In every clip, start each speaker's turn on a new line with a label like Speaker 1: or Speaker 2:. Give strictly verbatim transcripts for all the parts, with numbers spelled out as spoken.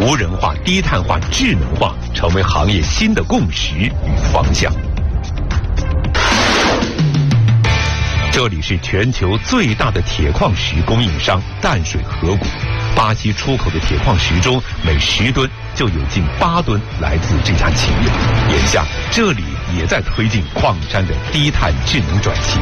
Speaker 1: 无人化、低碳化、智能化成为行业新的共识与方向。这里是全球最大的铁矿石供应商淡水河谷，巴西出口的铁矿石中，每十吨就有近八吨来自这家企业。眼下，这里也在推进矿山的低碳智能转型。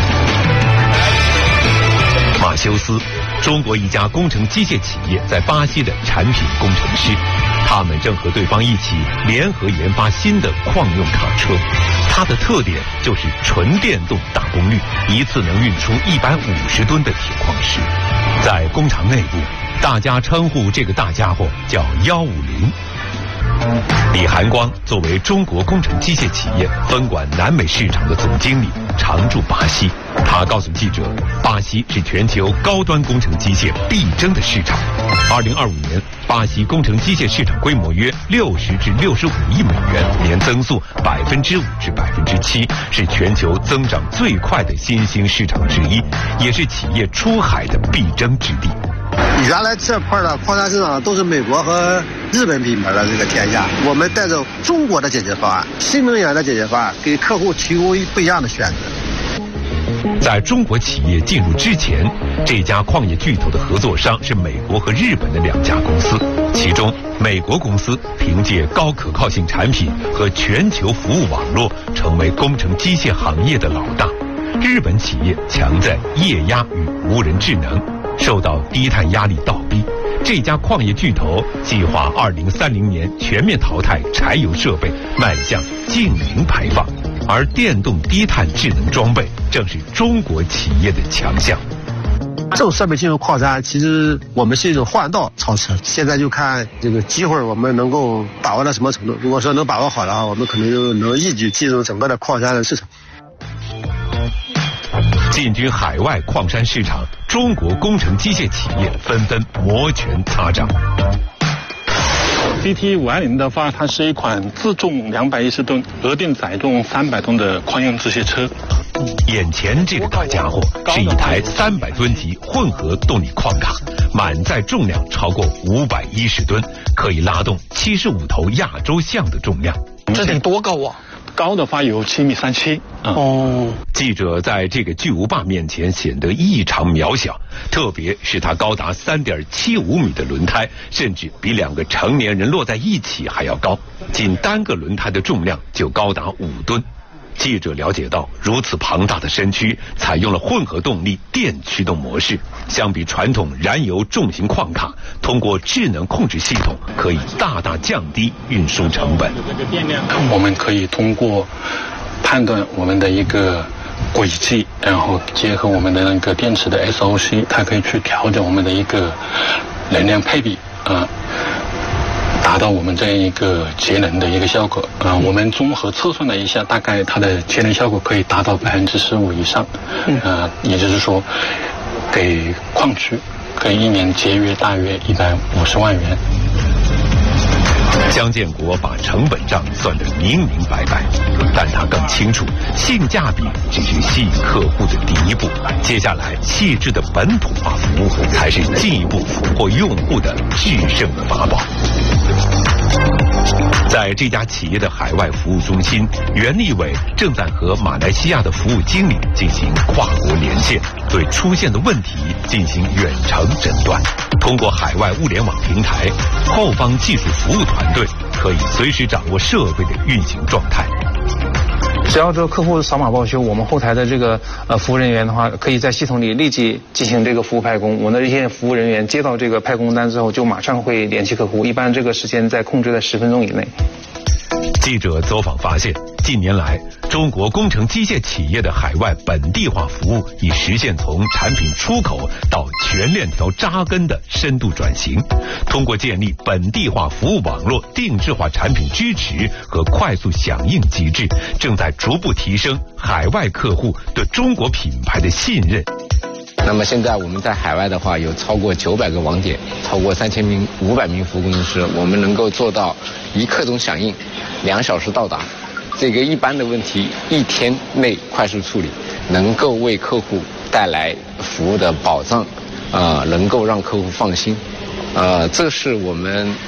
Speaker 1: 马修斯，中国一家工程机械企业在巴西的产品工程师，他们正和对方一起联合研发新的矿用卡车。它的特点就是纯电动大功率，一次能运出一百五十吨的铁矿石。在工厂内部，大家称呼这个大家伙叫幺五零。李寒光作为中国工程机械企业分管南美市场的总经理，常驻巴西。他告诉记者，巴西是全球高端工程机械必争的市场。二零二五年，巴西工程机械市场规模约六十至六十五亿美元，年增速百分之五至百分之七，是全球增长最快的新兴市场之一，也是企业出海的必争之地。
Speaker 2: 原来这块的矿山市场都是美国和日本品牌的这个天下，我们带着中国的解决方案、新能源的解决方案，给客户提供不一样的选择。
Speaker 1: 在中国企业进入之前，这家矿业巨头的合作商是美国和日本的两家公司，其中美国公司凭借高可靠性产品和全球服务网络，成为工程机械行业的老大。日本企业强在液压与无人智能，受到低碳压力倒逼，这家矿业巨头计划二零三零年全面淘汰柴油设备，迈向净零排放。而电动低碳智能装备正是中国企业的强项。
Speaker 2: 这种设备进入矿山，其实我们是一种换道超车。现在就看这个机会，我们能够把握到什么程度。如果说能把握好的话，我们可能就能一举进入整个的矿山的市场。
Speaker 1: 进军海外矿山市场，中国工程机械企业纷纷摩拳擦掌。
Speaker 3: D T 五二零的话，它是一款自重两百一十吨、额定载重三百吨的矿用机械车。
Speaker 1: 眼前这个大家伙是一台三百吨级混合动力矿卡，满载重量超过五百一十吨，可以拉动七十五头亚洲象的重量。
Speaker 4: 这得多高啊？
Speaker 3: 高的话有七米三七。
Speaker 4: 哦，
Speaker 1: 记者在这个巨无霸面前显得异常渺小，特别是它高达三点七五米的轮胎，甚至比两个成年人摞在一起还要高，仅单个轮胎的重量就高达五吨。记者了解到，如此庞大的身躯采用了混合动力电驱动模式，相比传统燃油重型矿卡，通过智能控制系统可以大大降低运输成本。
Speaker 3: 我们可以通过判断我们的一个轨迹，然后结合我们的那个电池的 S O C， 它可以去调整我们的一个能量配比啊。达到我们这样一个节能的一个效果啊、呃，我们综合测算了一下，大概它的节能效果可以达到百分之十五以上，呃，也就是说，给矿区可以一年节约大约一百五十万元。
Speaker 1: 江建国把成本账算得明明白白，但他更清楚，性价比只是吸引客户的第一步，接下来细致的本土化服务才是进一步俘获用户的制胜法宝。在这家企业的海外服务中心，袁立伟正在和马来西亚的服务经理进行跨国连线，对出现的问题进行远程诊断。通过海外物联网平台，后方技术服务团队可以随时掌握设备的运行状态。
Speaker 5: 只要这个客户扫码报修，我们后台的这个呃服务人员的话，可以在系统里立即进行这个服务派工。我们的这些服务人员接到这个派工单之后，就马上会联系客户，一般这个时间在控制在十分钟以内。
Speaker 1: 记者走访发现，近年来中国工程机械企业的海外本地化服务已实现从产品出口到全链条扎根的深度转型。通过建立本地化服务网络、定制化产品支持和快速响应机制，正在逐步提升海外客户对中国品牌的信任。
Speaker 6: 那么现在我们在海外的话，有超过九百个网点，超过三千名五百名服务工程师，我们能够做到一刻钟响应，两小时到达。这个一般的问题一天内快速处理，能够为客户带来服务的保障，呃，能够让客户放心，呃，这是我们